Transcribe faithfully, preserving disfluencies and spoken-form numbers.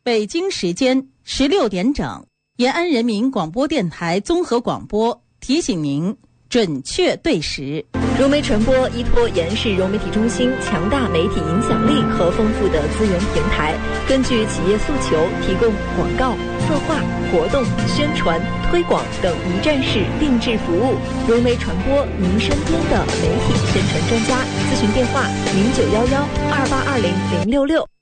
北京时间十六点整，延安人民广播电台综合广播提醒您准确对时。 融媒传播依托延安市融媒体中心强大媒体影响力和丰富的资源平台，根据企业诉求，提供广告、策划、活动、宣传、推广等一站式定制服务。融媒传播，您身边的媒体宣传专家。咨询电话：零九幺幺二八二零零六六。